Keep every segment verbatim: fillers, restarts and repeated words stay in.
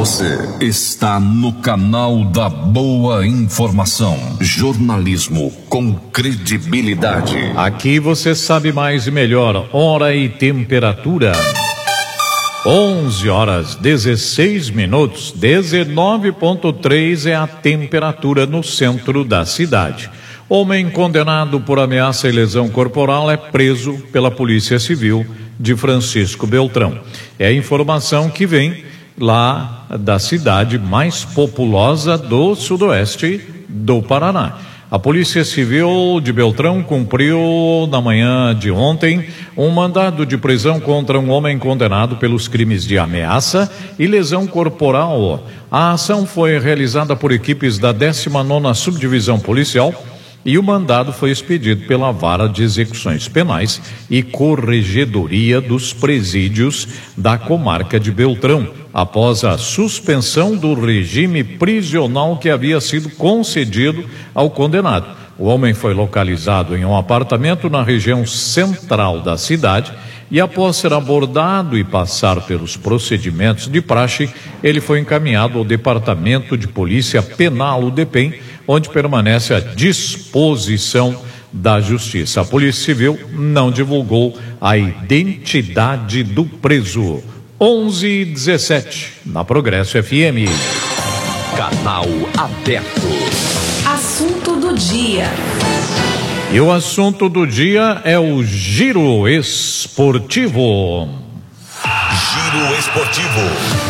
Você está no canal da Boa Informação. Jornalismo com credibilidade. Aqui você sabe mais e melhor. Hora e temperatura. onze horas dezesseis minutos. dezenove ponto três é a temperatura no centro da cidade. Homem condenado por ameaça e lesão corporal é preso pela Polícia Civil de Francisco Beltrão. É a informação que vem lá da cidade mais populosa do sudoeste do Paraná. A Polícia Civil de Beltrão cumpriu na manhã de ontem um mandado de prisão contra um homem condenado pelos crimes de ameaça e lesão corporal. A ação foi realizada por equipes da décima nona Subdivisão Policial e o mandado foi expedido pela Vara de Execuções Penais e Corregedoria dos Presídios da comarca de Beltrão, após a suspensão do regime prisional que havia sido concedido ao condenado. O homem foi localizado em um apartamento na região central da cidade e, após ser abordado e passar pelos procedimentos de praxe, ele foi encaminhado ao Departamento de Polícia Penal, o DEPEN, onde permanece à disposição da Justiça. A Polícia Civil não divulgou a identidade do preso. onze e dezessete, na Progresso F M. Canal aberto. Assunto do dia. E o assunto do dia é o Giro Esportivo. Giro Esportivo.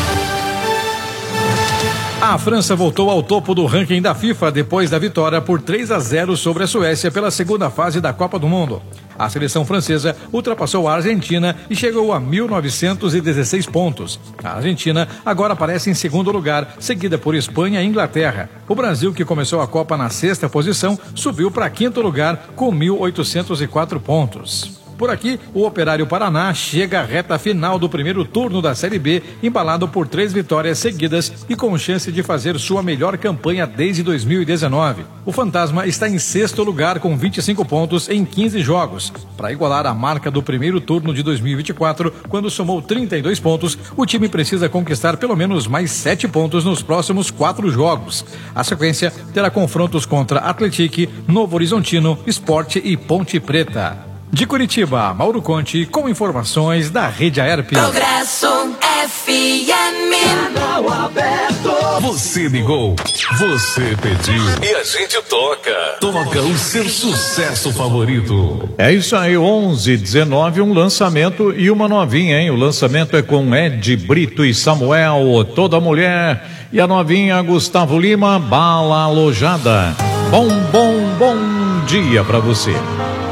A França voltou ao topo do ranking da FIFA depois da vitória por três a zero sobre a Suécia pela segunda fase da Copa do Mundo. A seleção francesa ultrapassou a Argentina e chegou a mil novecentos e dezesseis pontos. A Argentina agora aparece em segundo lugar, seguida por Espanha e Inglaterra. O Brasil, que começou a Copa na sexta posição, subiu para quinto lugar com mil oitocentos e quatro pontos. Por aqui, o Operário Paraná chega à reta final do primeiro turno da Série B, embalado por três vitórias seguidas e com chance de fazer sua melhor campanha desde dois mil e dezenove. O Fantasma está em sexto lugar com vinte e cinco pontos em quinze jogos. Para igualar a marca do primeiro turno de dois mil e vinte e quatro, quando somou trinta e dois pontos, o time precisa conquistar pelo menos mais sete pontos nos próximos quatro jogos. A sequência terá confrontos contra Atlético, Novo Horizontino, Sport e Ponte Preta. De Curitiba, Mauro Conte, com informações da Rede Aerp. Progresso F M. Canal aberto. Você ligou, você pediu e a gente toca. Toca o seu sucesso favorito. É isso aí, onze e dezenove, um lançamento e uma novinha, hein? O lançamento é com Ed Brito e Samuel, Toda Mulher, e a novinha Gustavo Lima, Bala Alojada. Bom, bom, bom dia pra você.